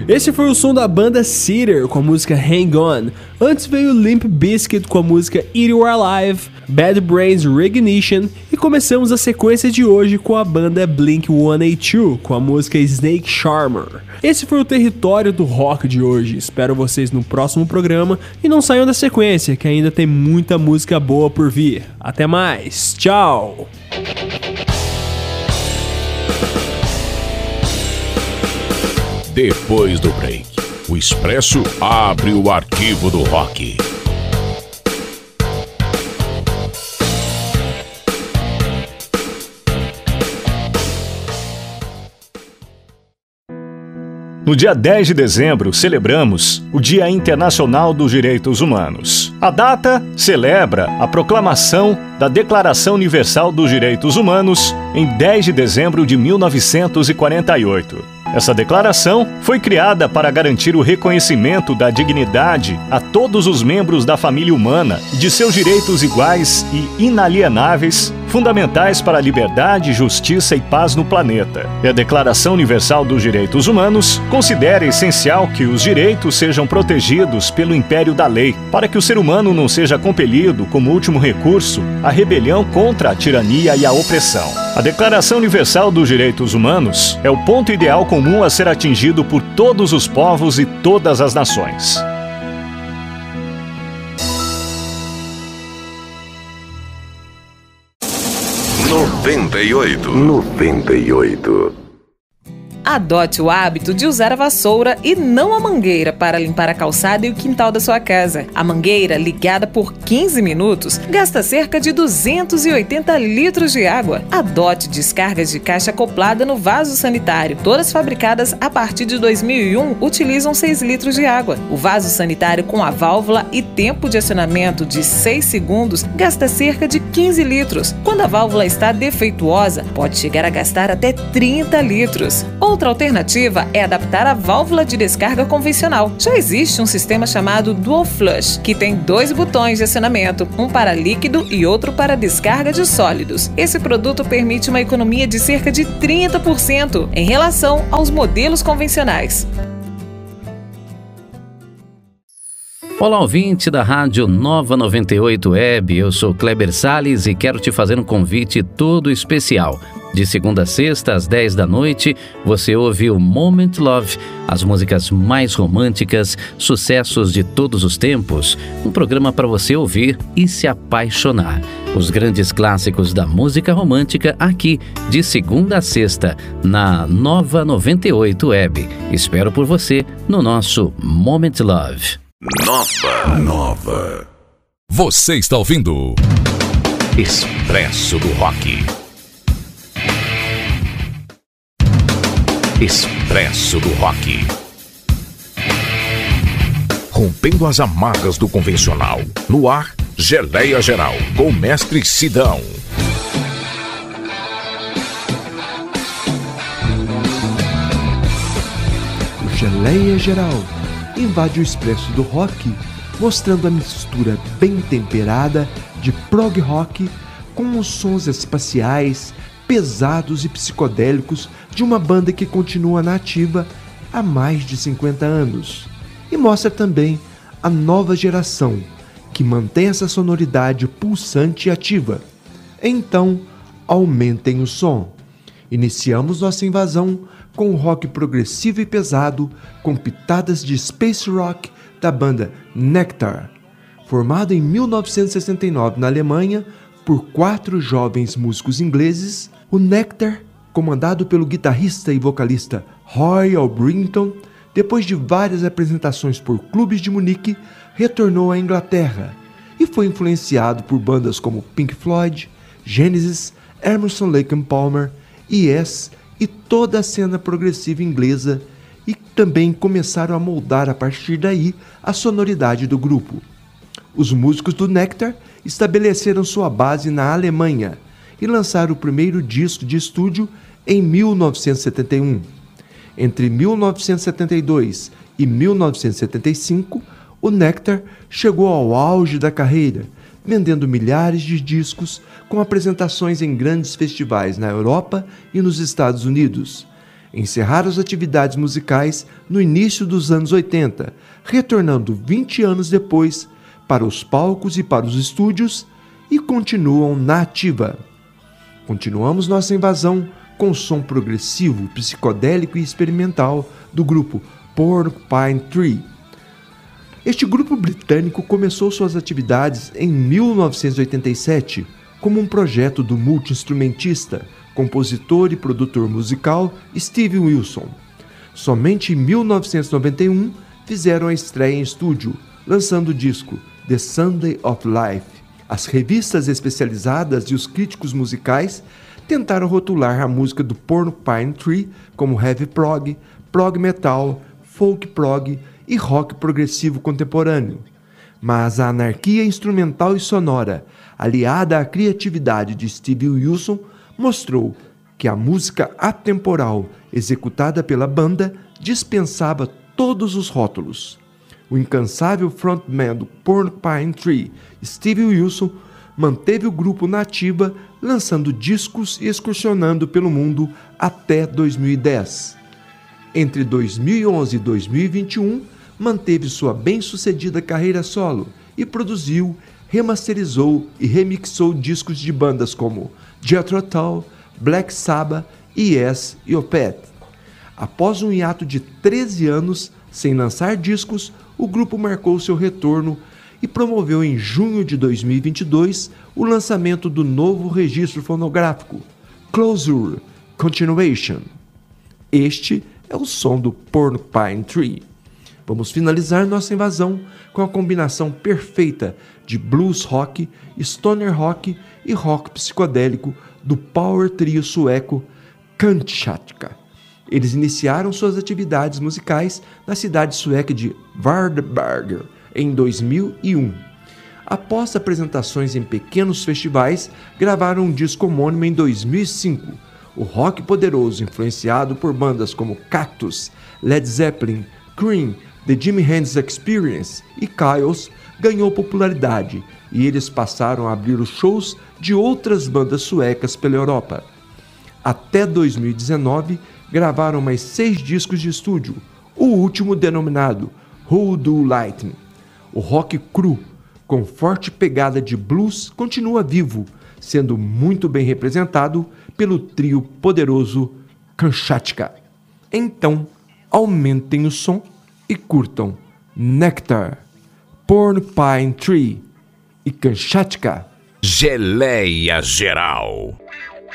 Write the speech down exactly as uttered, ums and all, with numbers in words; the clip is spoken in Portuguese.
Esse foi o som da banda Cedar com a música Hang On. Antes veio Limp Bizkit com a música Eat You Alive, Bad Brains Reignition e começamos a sequência de hoje com a banda Blink one eighty-two com a música Snake Charmer. Esse foi o território do rock de hoje. Espero vocês no próximo programa e não saiam da sequência, que ainda tem muita música boa por vir. Até mais, tchau! Depois do break, o Expresso abre o arquivo do rock. No dia dez de dezembro, celebramos o Dia Internacional dos Direitos Humanos. A data celebra a proclamação da Declaração Universal dos Direitos Humanos em dez de dezembro de mil novecentos e quarenta e oito. Essa declaração foi criada para garantir o reconhecimento da dignidade a todos os membros da família humana e de seus direitos iguais e inalienáveis, fundamentais para a liberdade, justiça e paz no planeta. E a Declaração Universal dos Direitos Humanos considera essencial que os direitos sejam protegidos pelo império da lei, para que o ser humano não seja compelido, como último recurso, à rebelião contra a tirania e a opressão. A Declaração Universal dos Direitos Humanos é o ponto ideal comum a ser atingido por todos os povos e todas as nações. noventa e oito. noventa e oito. Adote o hábito de usar a vassoura e não a mangueira para limpar a calçada e o quintal da sua casa. A mangueira, ligada por quinze minutos, gasta cerca de duzentos e oitenta litros de água. Adote descargas de caixa acoplada no vaso sanitário. Todas fabricadas a partir de dois mil e um utilizam seis litros de água. O vaso sanitário com a válvula e tempo de acionamento de seis segundos gasta cerca de quinze litros. Quando a válvula está defeituosa, pode chegar a gastar até trinta litros. Outra alternativa é adaptar a válvula de descarga convencional. Já existe um sistema chamado Dual Flush, que tem dois botões de acionamento, um para líquido e outro para descarga de sólidos. Esse produto permite uma economia de cerca de trinta por cento em relação aos modelos convencionais. Olá, ouvinte da Rádio Nova noventa e oito Web, eu sou Kleber Salles e quero te fazer um convite todo especial. De segunda a sexta, às dez da noite, você ouve o Moment Love, as músicas mais românticas, sucessos de todos os tempos, um programa para você ouvir e se apaixonar. Os grandes clássicos da música romântica aqui, de segunda a sexta, na Nova noventa e oito Web. Espero por você no nosso Moment Love. Nova. Nova. Você está ouvindo Expresso do Rock. Expresso do Rock. Rompendo as amarras do convencional. No ar, Geleia Geral, com o mestre Sidão. O Geleia Geral invade o Expresso do Rock, mostrando a mistura bem temperada de prog rock com os sons espaciais, pesados e psicodélicos de uma banda que continua na ativa há mais de cinquenta anos. E mostra também a nova geração, que mantém essa sonoridade pulsante e ativa. Então, aumentem o som. Iniciamos nossa invasão com o rock progressivo e pesado, com pitadas de space rock da banda Nectar. Formado em mil novecentos e sessenta e nove na Alemanha por quatro jovens músicos ingleses, o Nectar, comandado pelo guitarrista e vocalista Roy Albrington, depois de várias apresentações por clubes de Munique, retornou à Inglaterra e foi influenciado por bandas como Pink Floyd, Genesis, Emerson, Lake and Palmer, Yes e toda a cena progressiva inglesa, e também começaram a moldar a partir daí a sonoridade do grupo. Os músicos do Nectar estabeleceram sua base na Alemanha e lançaram o primeiro disco de estúdio em mil novecentos e setenta e um. Entre mil novecentos e setenta e dois e mil novecentos e setenta e cinco, o Nectar chegou ao auge da carreira, vendendo milhares de discos com apresentações em grandes festivais na Europa e nos Estados Unidos. Encerraram as atividades musicais no início dos anos oitenta, retornando vinte anos depois para os palcos e para os estúdios e continuam na ativa. Continuamos nossa invasão com o som progressivo, psicodélico e experimental do grupo Porcupine Tree. Este grupo britânico começou suas atividades em mil novecentos e oitenta e sete como um projeto do multi-instrumentista, compositor e produtor musical Steve Wilson. Somente em mil novecentos e noventa e um fizeram a estreia em estúdio, lançando o disco The Sunday of Life. As revistas especializadas e os críticos musicais tentaram rotular a música do Porcupine Tree como heavy prog, prog metal, folk prog e rock progressivo contemporâneo. Mas a anarquia instrumental e sonora, aliada à criatividade de Steve Wilson, mostrou que a música atemporal executada pela banda dispensava todos os rótulos. O incansável frontman do Porcupine Tree, Steve Wilson, manteve o grupo na ativa, lançando discos e excursionando pelo mundo até dois mil e dez. Entre dois mil e onze e dois mil e vinte e um, manteve sua bem-sucedida carreira solo e produziu, remasterizou e remixou discos de bandas como Jethro Tull, Black Sabbath, Yes e Opeth. Após um hiato de treze anos sem lançar discos, o grupo marcou seu retorno e promoveu em junho de dois mil e vinte e dois o lançamento do novo registro fonográfico, Closure Continuation. Este é o som do Porcupine Tree. Vamos finalizar nossa invasão com a combinação perfeita de blues rock, stoner rock e rock psicodélico do power trio sueco Kamchatka. Eles iniciaram suas atividades musicais na cidade sueca de Varberg em dois mil e um. Após apresentações em pequenos festivais, gravaram um disco homônimo em dois mil e cinco. O rock poderoso, influenciado por bandas como Cactus, Led Zeppelin, Cream, The Jimi Hendrix Experience e Kyles, ganhou popularidade e eles passaram a abrir os shows de outras bandas suecas pela Europa. Até dois mil e dezenove, gravaram mais seis discos de estúdio, o último denominado Who Do Lightning. O rock cru, com forte pegada de blues, continua vivo, sendo muito bem representado pelo trio poderoso Kamchatka. Então, aumentem o som e curtam Nectar, Porcupine Tree e Kamchatka. Geleia Geral.